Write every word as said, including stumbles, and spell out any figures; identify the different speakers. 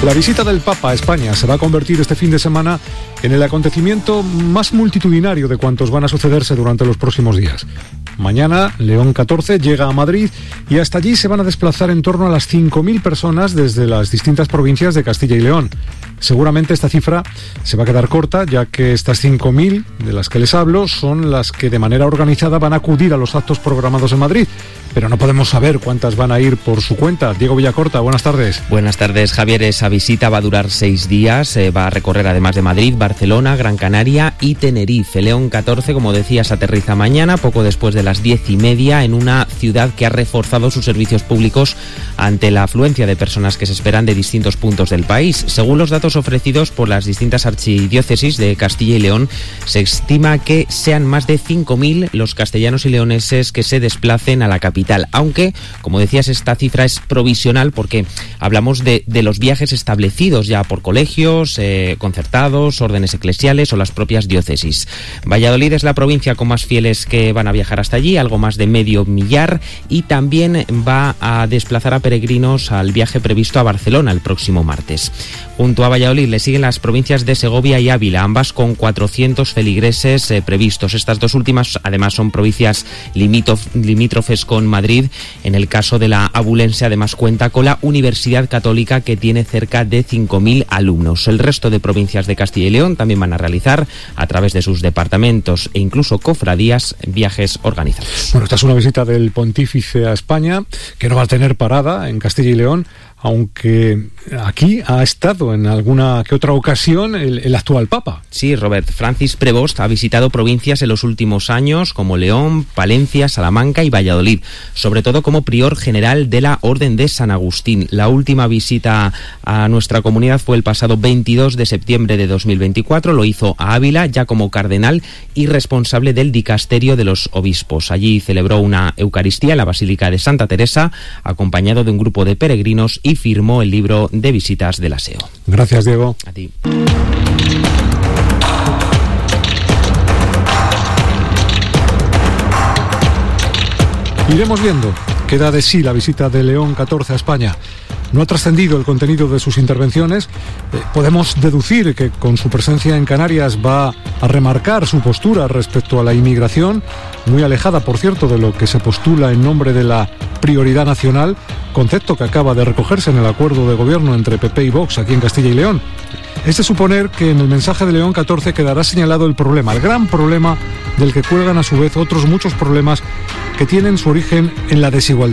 Speaker 1: La visita del Papa a España se va a convertir este fin de semana en el acontecimiento más multitudinario de cuantos van a sucederse durante los próximos días. Mañana, León catorce llega a Madrid y hasta allí se van a desplazar en torno a las cinco mil personas desde las distintas provincias de Castilla y León. Seguramente esta cifra se va a quedar corta, ya que estas cinco mil de las que les hablo son las que de manera organizada van a acudir a los actos programados en Madrid. Pero no podemos saber cuántas van a ir por su cuenta. Diego Villacorta, buenas tardes.
Speaker 2: Buenas tardes, Javier. Esa visita va a durar seis días. Eh, va a recorrer además de Madrid, Barcelona, Gran Canaria y Tenerife. León catorce, como decías, aterriza mañana, poco después de las diez y media, en una ciudad que ha reforzado sus servicios públicos ante la afluencia de personas que se esperan de distintos puntos del país. Según los datos ofrecidos por las distintas archidiócesis de Castilla y León, se estima que sean más de cinco mil los castellanos y leoneses que se desplacen a la capital. Aunque, como decías, esta cifra es provisional porque hablamos de, de los viajes establecidos ya por colegios, eh, concertados, órdenes eclesiales o las propias diócesis. Valladolid es la provincia con más fieles que van a viajar hasta allí, algo más de medio millar, y también va a desplazar a peregrinos al viaje previsto a Barcelona el próximo martes. Junto a Valladolid le siguen las provincias de Segovia y Ávila, ambas con cuatrocientos feligreses eh, previstos. Estas dos últimas, además, son provincias limítrof, limítrofes con Madrid. En el caso de la abulense, además, cuenta con la Universidad Católica, que tiene cerca de cinco mil alumnos. El resto de provincias de Castilla y León también van a realizar, a través de sus departamentos e incluso cofradías, viajes organizados.
Speaker 1: Bueno, esta es una visita del pontífice a España, que no va a tener parada en Castilla y León, aunque aquí ha estado en alguna que otra ocasión el, el actual Papa.
Speaker 2: Sí, Robert. Francis Prevost ha visitado provincias en los últimos años como León, Palencia, Salamanca y Valladolid, sobre todo como prior general de la Orden de San Agustín. La última visita a nuestra comunidad fue el pasado veintidós de septiembre de dos mil veinticuatro. Lo hizo a Ávila, ya como cardenal y responsable del dicasterio de los obispos. Allí celebró una Eucaristía en la Basílica de Santa Teresa, acompañado de un grupo de peregrinos, y firmó el libro de visitas del aseo.
Speaker 1: Gracias, Diego.
Speaker 2: A ti.
Speaker 1: Iremos viendo qué da de sí la visita de León catorce a España. No ha trascendido el contenido de sus intervenciones. Eh, podemos deducir que con su presencia en Canarias va a remarcar su postura respecto a la inmigración, muy alejada, por cierto, de lo que se postula en nombre de la prioridad nacional, concepto que acaba de recogerse en el acuerdo de gobierno entre P P y Vox aquí en Castilla y León. Es de suponer que en el mensaje de León catorce quedará señalado el problema, el gran problema del que cuelgan a su vez otros muchos problemas que tienen su origen en la desigualdad.